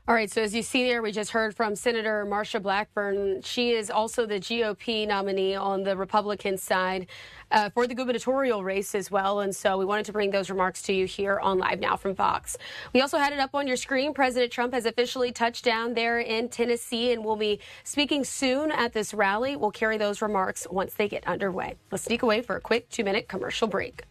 All right, so as you see there, we just heard from Senator Marsha Blackburn. She is also the GOP nominee on the Republican side for the gubernatorial race as well. And so we wanted to bring those remarks to you here on Live Now from Fox. We also had it up on your screen. President Trump has officially touched down there in Tennessee and will be speaking soon at this rally. We'll carry those remarks once they get underway. Let's sneak away for a quick 2-minute commercial break.